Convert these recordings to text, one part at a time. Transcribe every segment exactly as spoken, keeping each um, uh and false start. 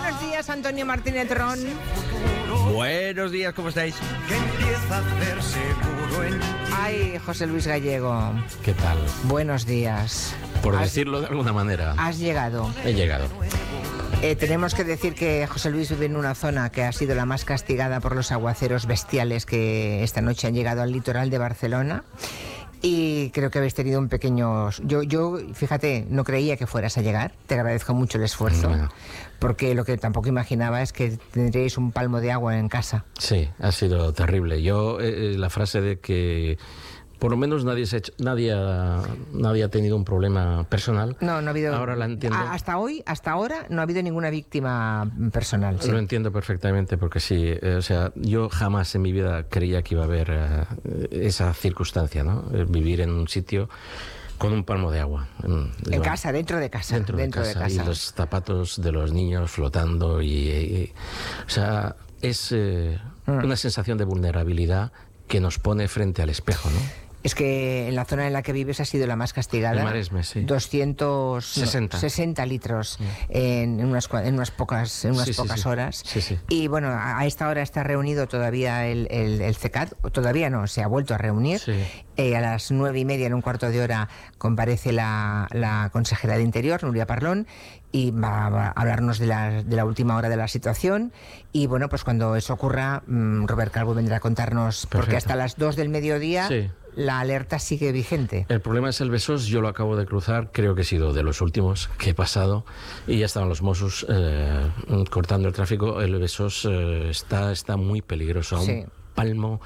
Buenos días, Antonio Martínez Ron. Buenos días, ¿cómo estáis? Ay, José Luis Gallego. ¿Qué tal? Buenos días. Por Has- decirlo de alguna manera. Has llegado. He llegado. Eh, tenemos que decir que José Luis vive en una zona que ha sido la más castigada por los aguaceros bestiales que esta noche han llegado al litoral de Barcelona. Y creo que habéis tenido un pequeño... Yo, yo, fíjate, no creía que fueras a llegar. Te agradezco mucho el esfuerzo. Bueno. Porque lo que tampoco imaginaba es que tendríais un palmo de agua en casa. Sí, ha sido terrible. Yo, eh, la frase de que por lo menos nadie, se ha hecho- nadie, ha, nadie ha tenido un problema personal. No, no ha habido... Ahora la entiendo. A- Hasta hoy, hasta ahora, no ha habido ninguna víctima personal. Sí. Lo entiendo perfectamente porque sí, eh, o sea, yo jamás en mi vida creía que iba a haber eh, esa circunstancia, ¿no? Eh, vivir en un sitio con un palmo de agua. En, En casa, dentro de casa. Dentro, de, casa, y los zapatos de los niños flotando y, y- o sea, es eh, Mm. una sensación de vulnerabilidad que nos pone frente al espejo, ¿no? Es que en la zona en la que vives ha sido la más castigada. El Maresme, sí. doscientos sesenta. sesenta litros en, en unas, cua- en unas pocas, en unas Sí, sí, pocas sí. horas. Sí, sí. Y bueno, a, a esta hora está reunido todavía el, el, el CECAD, o todavía no, se ha vuelto a reunir. Sí. Eh, a las nueve y media, en un cuarto de hora, comparece la, la consejera de Interior, Nuria Parlón, y va, va a hablarnos de la, de la última hora de la situación. Y bueno, pues cuando eso ocurra, mm, Robert Calvo vendrá a contarnos, porque Perfecto. hasta las dos del mediodía Sí. la alerta sigue vigente. El problema es el Besós, yo lo acabo de cruzar, creo que he sido de los últimos que he pasado y ya estaban los Mossos eh, cortando el tráfico. El Besós eh, está, está muy peligroso, a un Sí. palmo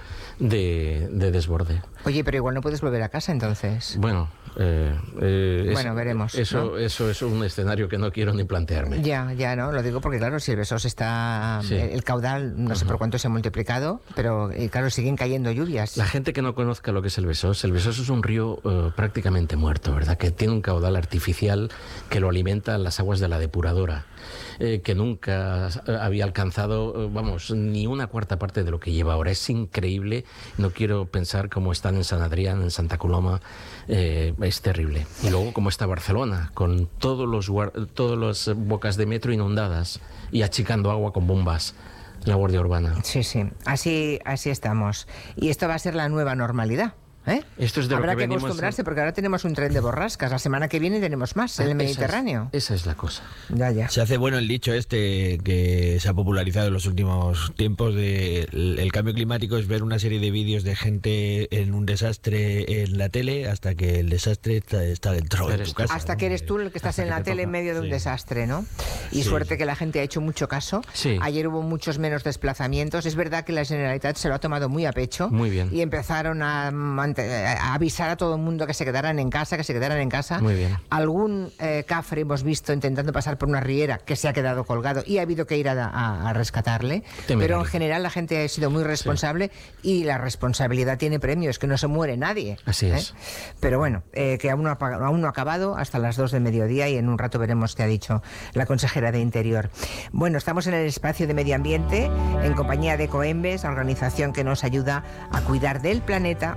de, de desborde. Oye, pero igual no puedes volver a casa entonces. Bueno, eh, eh, es- Bueno, veremos, Eso, ¿no? eso es un escenario que no quiero ni plantearme. Ya, ya, ¿no? Lo digo porque, claro, si el Besós está... Sí. El, el caudal, no sé por cuánto se ha multiplicado, pero, eh, claro, siguen cayendo lluvias. La gente que no conozca lo que es el Besós, el Besós es un río eh, prácticamente muerto, ¿verdad? Que tiene un caudal artificial que lo alimentan las aguas de la depuradora, eh, que nunca eh, había alcanzado, eh, vamos, ni una cuarta parte de lo que lleva ahora. Es increíble, no quiero pensar cómo están en San Adrián, en Santa Coloma, eh, es terrible. Y luego cómo está Barcelona, con todos los guar- todas las bocas de metro inundadas y achicando agua con bombas, la Guardia Urbana. Sí, sí, así, así estamos. Y esto va a ser la nueva normalidad. ¿Eh? Esto es de lo Habrá que que venimos- acostumbrarse porque ahora tenemos un tren de borrascas. La semana que viene tenemos más en el Esa es- Mediterráneo. esa es la cosa. Ya, ya. Se hace bueno el dicho este que se ha popularizado en los últimos tiempos de el, el cambio climático es ver una serie de vídeos de gente en un desastre en la tele hasta que el desastre está, está dentro de Eres tu tú. casa. Hasta ¿no? que eres tú el que estás Hasta en que la te tele en toca. medio de un Sí. desastre, ¿no? Y Sí. suerte que la gente ha hecho mucho caso. Sí. Ayer hubo muchos menos desplazamientos. Es verdad que la Generalitat se lo ha tomado muy a pecho. Muy bien. Y empezaron a, mante- a avisar a todo el mundo que se quedaran en casa, que se quedaran en casa. Muy bien. Algún eh, cafre hemos visto intentando pasar por una riera que se ha quedado colgado y ha habido que ir a, a- a rescatarle. Temerario. Pero en general la gente ha sido muy responsable y la responsabilidad tiene premios, que no se muere nadie. Así ¿eh? es. Pero bueno, eh, que aún no, ha, pa- aún no ha acabado hasta las dos del mediodía y en un rato veremos qué ha dicho la consejera de Interior. Bueno, estamos en el espacio de medio ambiente en compañía de Ecoembes, organización que nos ayuda a cuidar del planeta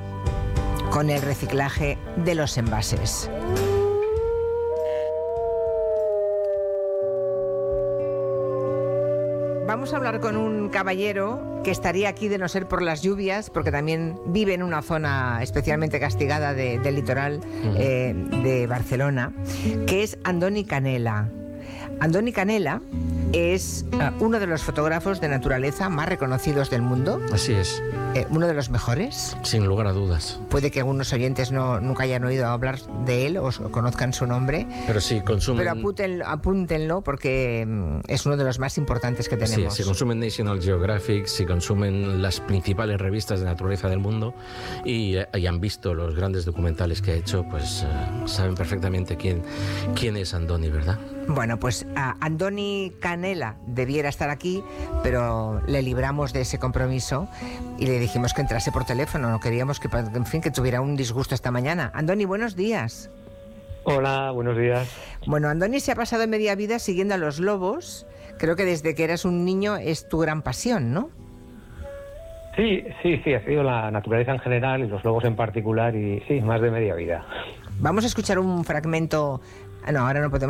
con el reciclaje de los envases. Vamos a hablar con un caballero que estaría aquí de no ser por las lluvias, porque también vive en una zona especialmente castigada de- del litoral eh, de Barcelona, que es Andoni Canela. Andoni Canela es eh, uno de los fotógrafos de naturaleza más reconocidos del mundo, Así es, eh, uno de los mejores. sin lugar a dudas. Puede que algunos oyentes no, nunca hayan oído hablar de él o s- conozcan su nombre, Pero sí, consumen... pero apúntenlo, apúntenlo porque mm, es uno de los más importantes que Sí, tenemos. si consumen National Geographic, si consumen las principales revistas de naturaleza del mundo y, eh, y han visto los grandes documentales que ha hecho, pues eh, saben perfectamente quién, quién es Andoni, ¿verdad? Bueno, pues a Andoni Canela debiera estar aquí, pero le libramos de ese compromiso y le dijimos que entrase por teléfono. No queríamos que, en fin, que tuviera un disgusto esta mañana. Andoni, buenos días. Hola, buenos días. Bueno, Andoni se ha pasado en media vida siguiendo a los lobos. Creo que desde que eras un niño es tu gran pasión, ¿no? Sí, sí, sí, ha sido la naturaleza en general y los lobos en particular y sí, más de media vida. Vamos a escuchar un fragmento. Ah, no, ahora no podemos.